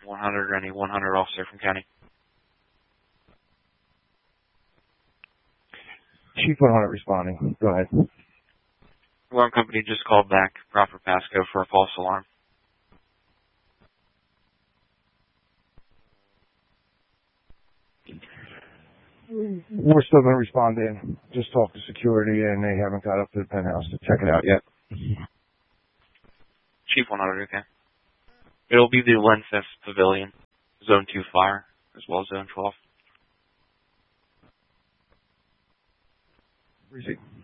100, any 100 officer from county. Chief 100 responding. Go ahead. Alarm company just called back. Proper passcode for a false alarm. We're still going to respond in. Just talk to security, and they haven't got up to the penthouse to check it out yet. Chief 100, okay. It'll be the Lenfest Pavilion, Zone 2 fire, as well as Zone 12. Appreciate it.